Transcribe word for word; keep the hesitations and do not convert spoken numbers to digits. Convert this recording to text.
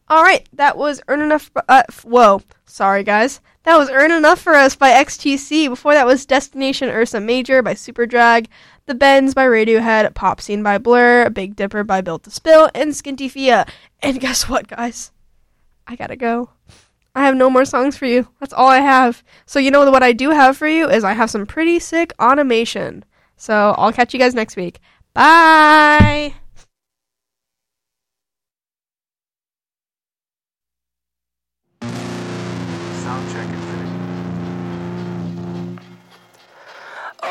All right, that was Earn Enough. Uh, whoa, sorry guys. That was Earn Enough for Us by X T C. Before that was Destination Ursa Major by Superdrag, The Bends by Radiohead, Pop Scene by Blur, Big Dipper by Built to Spill, and Skinty Fia. And guess what, guys? I gotta go. I have no more songs for you. That's all I have. So you know what I do have for you is I have some pretty sick automation. So I'll catch you guys next week. Bye!